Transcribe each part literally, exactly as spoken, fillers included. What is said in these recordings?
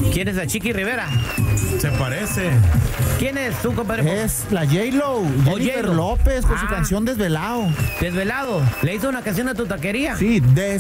¿Quién es la Chiqui Rivera? Se parece. ¿Quién es tú, compadre? Es la J-Lo, Jennifer J-Lo. López con Ah. su canción Desvelado. Desvelado. ¿Le hizo una canción a tu taquería? Sí,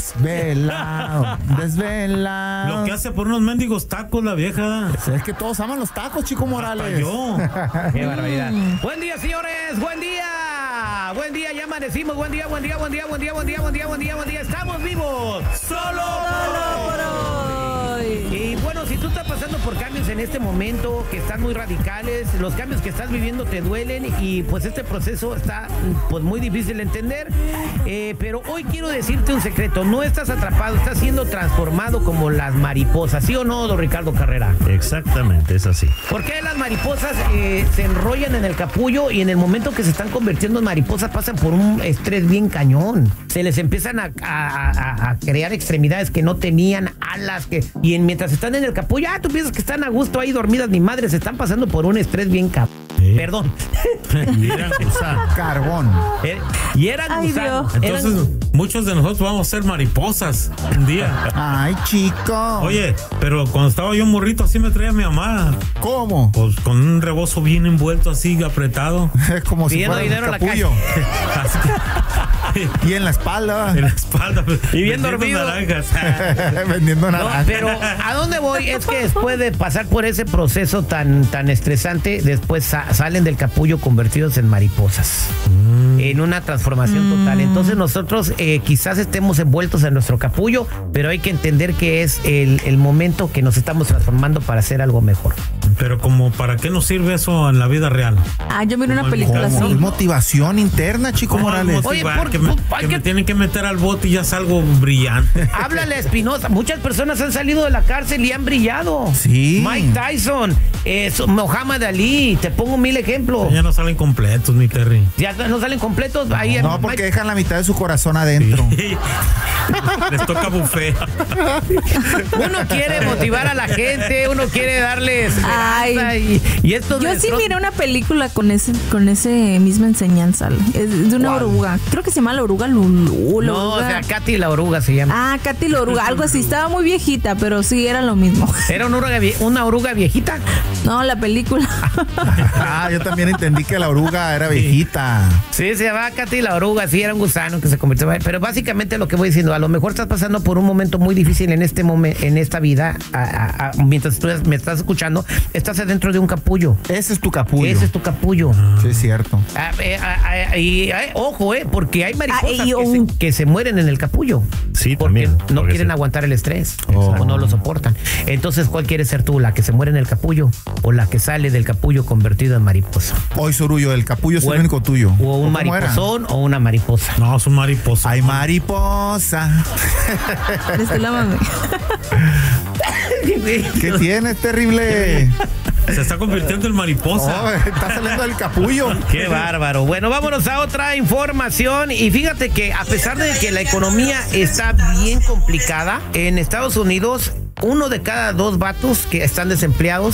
desvelado, desvelado. Lo que hace por unos mendigos tacos la vieja. Es que todos aman los tacos, Chico Morales. Yo. Qué barbaridad. Buen día, señores. Buen día. Buen día, ya amanecimos. Buen día, buen día, buen día, buen día, buen día, buen día, buen día, buen día. Estamos vivos. Solo por hoy. Y bueno, si tú estás pasando por cambios en este momento que están muy radicales, los cambios que estás viviendo te duelen y pues este proceso está pues muy difícil de entender, eh, pero hoy quiero decirte un secreto, no estás atrapado, estás siendo transformado como las mariposas, ¿sí o no, don Ricardo Carrera? Exactamente, es así. ¿Por qué las mariposas eh, se enrollan en el capullo y en el momento que se están convirtiendo en mariposas pasan por un estrés bien cañón? Se les empiezan a, a, a, a crear extremidades que no tenían, alas, que y en, mientras están en el capullo, ah, tú piensas que están a gusto ahí dormidas, mi madre, se están pasando por un estrés bien cabrón. Sí. Perdón. Y eran gusanos. Carbón. Eh, y eran Ay, gusanos. Dios. Entonces, Eran- muchos de nosotros vamos a ser mariposas un día. Ay, chico. Oye, pero cuando estaba yo morrito, así me traía mi mamá. ¿Cómo? Pues con un rebozo bien envuelto, así apretado. Es como si Pidiendo fuera dinero un en la capullo. Así que- Y en la espalda. en la espalda. Y bien vendiendo dormido. naranjas. Vendiendo No, naranjas. pero ¿a dónde voy? Es que después de pasar por ese proceso tan, tan estresante, después sa- salen del capullo convertidos en mariposas. En una transformación total. Entonces nosotros eh, quizás estemos envueltos en nuestro capullo, pero hay que entender que es el, el momento que nos estamos transformando para hacer algo mejor. Pero como, ¿para qué nos sirve eso en la vida real? Ah, yo miré una ¿Cómo? película ¿Cómo? así. Es motivación interna, Chico ¿Cómo Morales. Oye, motivar? ¿por- que me, por- que hay me que- tienen que meter al bote y ya salgo brillante. Háblale a Espinosa. Muchas personas han salido de la cárcel y han brillado. Sí. Mike Tyson, eh, so- Muhammad Ali, te pongo mil ejemplos. Ya no salen completos, mi Terry. Ya no salen completos. Ahí en No, porque Mike- dejan la mitad de su corazón adentro. Les toca buffet. Uno quiere motivar a la gente, uno quiere darles esperanza Ay. y, y esto Yo sí miré una película con ese con ese misma enseñanza. Es de una ¿Cuál? oruga. Creo que se llama la oruga Lulú. la No, o oruga- sea, Katy la oruga se llama. Ah, Katy la oruga, algo así. Estaba muy viejita, pero sí era lo mismo. Era una oruga, vie- una oruga viejita. No, la película. Ah, yo también entendí que la oruga era viejita. Sí, se llama Katy la oruga, sí, era un gusano que se convirtió. Pero básicamente lo que voy diciendo, a lo mejor estás pasando por un momento muy difícil en este momento, en esta vida, a- a- a- mientras tú me estás escuchando, estás adentro de un capullo. Ese es tu capullo. Ese es tu capullo. Sí, es cierto. Ah, eh, ah, ah, y eh, ojo, eh, porque hay mariposas Ah, y que, un- se, que se mueren en el capullo. Sí, Porque también. no porque quieren sí. aguantar el estrés Oh. o no lo soportan. Entonces, ¿cuál quieres ser tú? ¿La que se muere en el capullo o la que sale del capullo convertida en mariposa? Hoy, Sorullo, el capullo es O el el- único tuyo. O un ¿Cómo era? mariposón o una mariposa. No, son mariposas. Ay, mariposa. Desde la mami. ¿Qué tienes, terrible? Se está convirtiendo en mariposa. Oh, está saliendo del capullo. Qué bárbaro. Bueno, vámonos a otra información. Y fíjate que a pesar de que la economía está bien complicada, en Estados Unidos, uno de cada dos vatos que están desempleados